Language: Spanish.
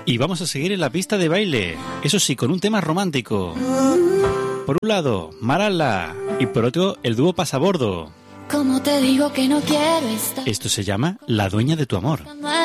Y vamos a seguir en la pista de baile, eso sí, con un tema romántico. Por un lado, Marala, y por otro, el dúo Pasabordo. Como te digo que no quiero estar. Esto se llama La dueña de tu amor. Al